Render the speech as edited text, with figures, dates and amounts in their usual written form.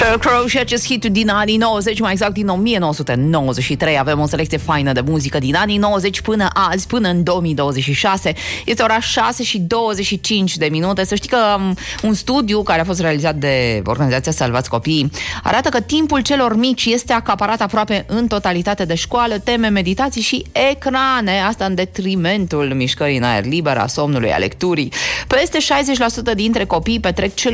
Sheryl Crow și acest hit din anii 90, mai exact din 1993. Avem o selecție faină de muzică din anii 90 până azi, până în 2026. Este ora 6:25. Să știi că un studiu care a fost realizat de organizația Salvați Copiii arată că timpul celor mici este acaparat aproape în totalitate de școală, teme, meditații și ecrane. Asta în detrimentul mișcării în aer liber, a somnului, a lecturii. Peste 60% dintre copii petrec cel